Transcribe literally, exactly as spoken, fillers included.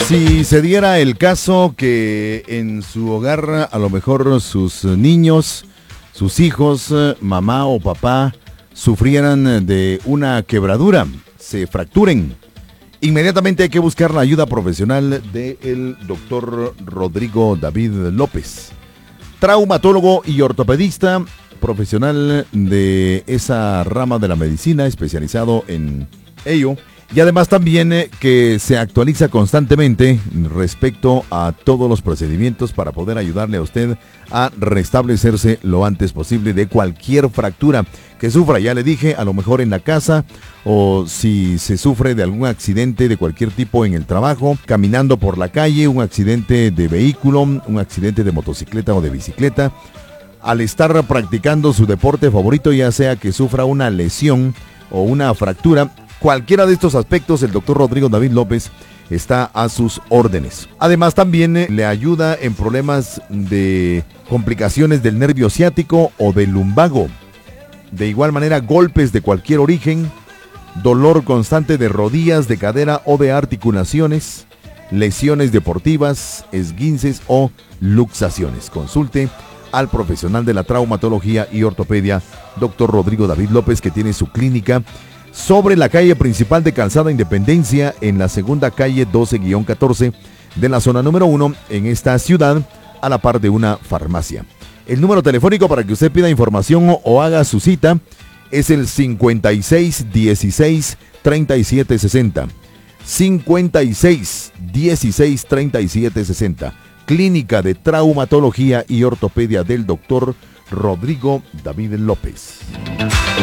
Si se diera el caso que en su hogar a lo mejor sus niños, sus hijos, mamá o papá sufrieran de una quebradura, se fracturen, inmediatamente hay que buscar la ayuda profesional del doctor Rodrigo David López, traumatólogo y ortopedista, profesional de esa rama de la medicina, especializado en ello. Y además también eh, que se actualiza constantemente respecto a todos los procedimientos para poder ayudarle a usted a restablecerse lo antes posible de cualquier fractura que sufra. Ya le dije, a lo mejor en la casa, o si se sufre de algún accidente de cualquier tipo en el trabajo, caminando por la calle, un accidente de vehículo, un accidente de motocicleta o de bicicleta, al estar practicando su deporte favorito, ya sea que sufra una lesión o una fractura. Cualquiera de estos aspectos, el doctor Rodrigo David López está a sus órdenes. Además, también eh, le ayuda en problemas de complicaciones del nervio ciático o del lumbago. De igual manera, golpes de cualquier origen, dolor constante de rodillas, de cadera o de articulaciones, lesiones deportivas, esguinces o luxaciones. Consulte al profesional de la traumatología y ortopedia, doctor Rodrigo David López, que tiene su clínica sobre la calle principal de Calzada Independencia, en la segunda calle doce guión catorce de la zona número uno en esta ciudad, a la par de una farmacia. El número telefónico para que usted pida información o, o haga su cita es el cincuenta y seis dieciséis treinta y siete sesenta. cincuenta y seis dieciséis treinta y siete sesenta. Clínica de Traumatología y Ortopedia del doctor Rodrigo David López.